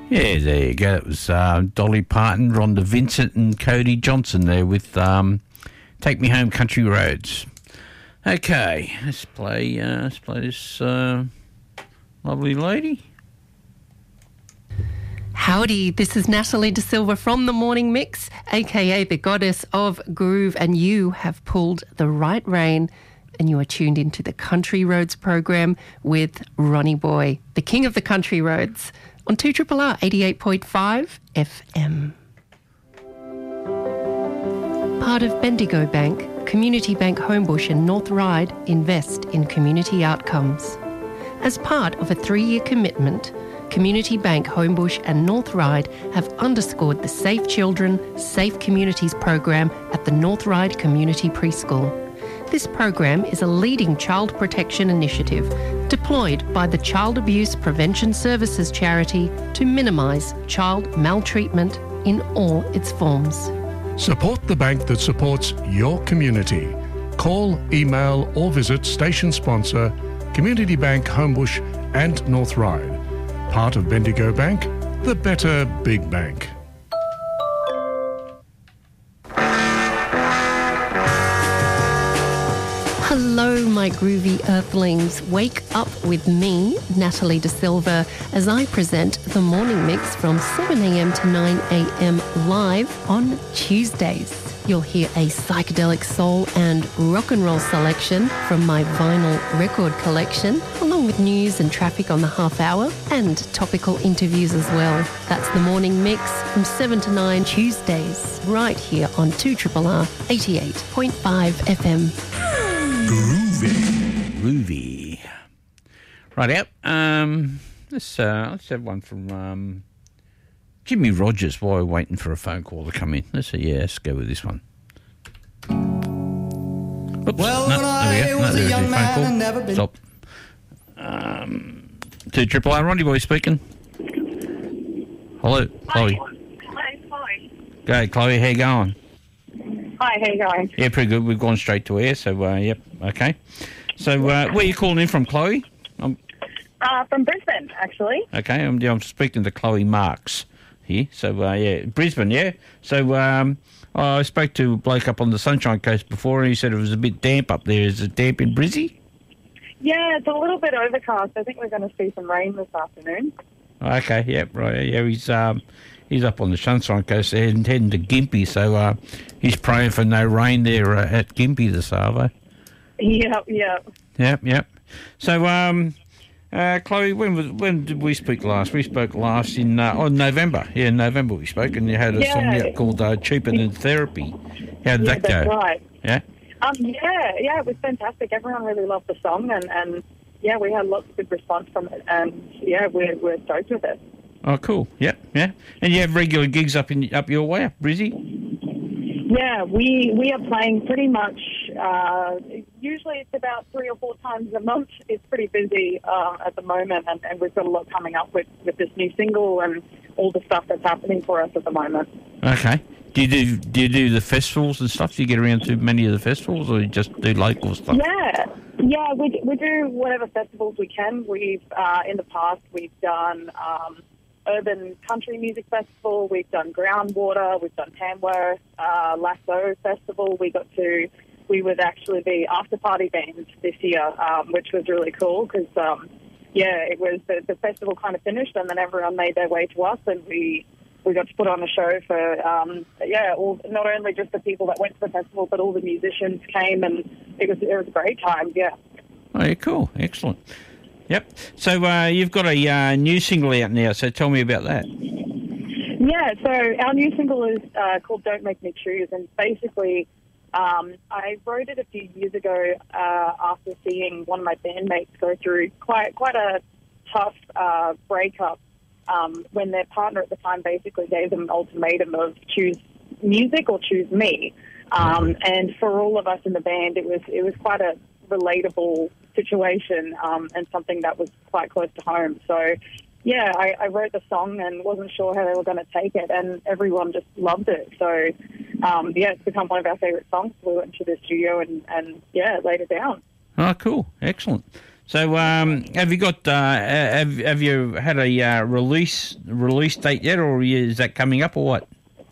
Yeah, there you go. It was Dolly Parton, Rhonda Vincent and Cody Johnson there with Take Me Home Country Roads. Okay, let's play this lovely lady. Howdy, this is Natalie De Silva from The Morning Mix, aka the Goddess of Groove, and you have pulled the right rein and you are tuned into the Country Roads program with Ronnie Boy, the king of the country roads, on 2RRR 88.5 FM. Part of Bendigo Bank, Community Bank Homebush and North Ryde invest in community outcomes. As part of a 3-year commitment, Community Bank Homebush and North Ryde have underscored the Safe Children, Safe Communities program at the North Ryde Community Preschool. This program is a leading child protection initiative deployed by the Child Abuse Prevention Services charity to minimise child maltreatment in all its forms. Support the bank that supports your community. Call, email or visit station sponsor Community Bank Homebush and North Ryde. Part of Bendigo Bank, the better big bank. Hello, my groovy earthlings. Wake up with me, Natalie De Silva, as I present the morning mix from 7 a.m. to 9 a.m. live on Tuesdays. You'll hear a psychedelic soul and rock and roll selection from my vinyl record collection, along with news and traffic on the half hour and topical interviews as well. That's the morning mix from 7 to 9 Tuesdays, right here on 2RRR 88.5 FM. Groovy. Right out. Let's have one from Jimmy Rogers while we're waiting for a phone call to come in. Let's go with this one. Oops. Well, when I was a young man and never been... Stop. 2RRR, Ronnie Boy speaking. Hello, Chloe. Hi, Chloe. Go, Chloe, how you going? Hi, how you going? Yeah, pretty good. We've gone straight to air, so, yep, okay. So, where are you calling in from, Chloe? From Brisbane, actually. Okay, I'm speaking to Chloe Marks here. So, Brisbane, yeah. So, I spoke to a bloke up on the Sunshine Coast before, and he said it was a bit damp up there. Is it damp in Brizzy? Yeah, it's a little bit overcast. I think we're going to see some rain this afternoon. Okay, yep, right. Yeah, he's up on the Sunshine Coast there and heading to Gympie, so he's praying for no rain there at Gympie this Arvo. Yep. So, Chloe, when did we speak last? We spoke last in November. Yeah, in November we spoke, and you had a song out called Cheaper Than Therapy. How did that go? That's right. Yeah? It was fantastic. Everyone really loved the song, and we had lots of good response from it, and we're stoked with it. Oh, cool. Yeah. And you have regular gigs up your way, up Brizzy? Yeah, we are playing pretty much, usually it's about 3 or 4 times a month. It's pretty busy at the moment, and we've got a lot coming up with this new single and all the stuff that's happening for us at the moment. Okay. Do you do the festivals and stuff? Do you get around to many of the festivals, or you just do local stuff? Yeah, we do whatever festivals we can. We've, in the past, we've done... Urban Country Music Festival, we've done Groundwater, we've done Tamworth, Lasso Festival. We would actually be after party band this year, which was really cool because, it was the festival kind of finished and then everyone made their way to us and we got to put on a show for, not only just the people that went to the festival, but all the musicians came and it was a great time, yeah. Oh, yeah, cool. Excellent. Yep. So you've got a new single out now, so tell me about that. Yeah, so our new single is called Don't Make Me Choose, and basically I wrote it a few years ago after seeing one of my bandmates go through quite a tough breakup when their partner at the time basically gave them an ultimatum of choose music or choose me. And for all of us in the band, it was quite a relatable situation and something that was quite close to home. So, yeah, I wrote the song and wasn't sure how they were going to take it, and everyone just loved it. So, it's become one of our favourite songs. We went to the studio and laid it down. Oh, cool. Excellent. So, have you got have you had a release date yet, or is that coming up, or what?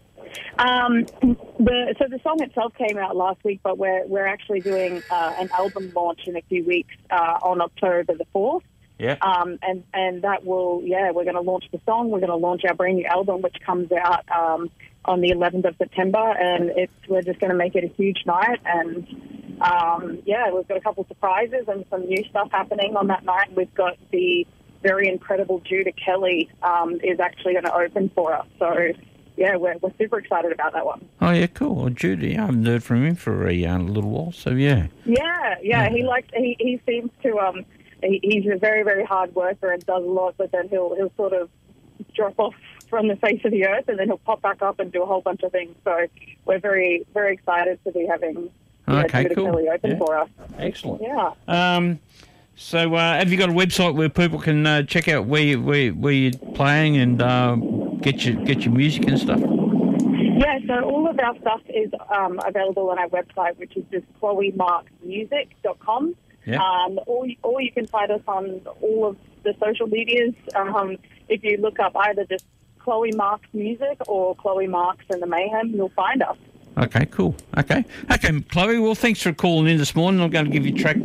The song itself came out last week, but we're actually doing an album launch in a few weeks on October the 4th. Yeah. And that will, we're going to launch the song. We're going to launch our brand new album, which comes out on the 11th of September, and we're just going to make it a huge night. And we've got a couple of surprises and some new stuff happening on that night. We've got the very incredible Judah Kelly is actually going to open for us. So. Yeah, we're super excited about that one. Oh, yeah, cool. Well, Judy, I haven't heard from him for a little while, so yeah. Yeah. He seems to, he's a very, very hard worker and does a lot, but then he'll sort of drop off from the face of the earth and then he'll pop back up and do a whole bunch of things. So we're very, very excited to be having Judah Kelly open for us. Excellent. Yeah. So have you got a website where people can check out where you're playing and get your music and stuff? Yeah, so all of our stuff is available on our website, which is just chloemarksmusic.com. Yeah. Or you can find us on all of the social medias. If you look up either just Chloe Marks Music or Chloe Marks and the Mayhem, you'll find us. Okay, cool. Okay, Chloe, well, thanks for calling in this morning. I'm going to give you a track,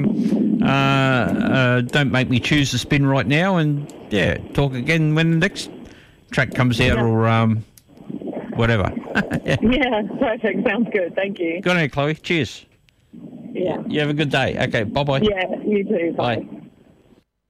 Don't Make Me Choose to Spin right now, and, talk again when the next track comes out or whatever. Yeah, perfect. Sounds good. Thank you. Good on you, Chloe. Cheers. Yeah. You have a good day. Okay, bye-bye. Yeah, you too. Bye. Bye.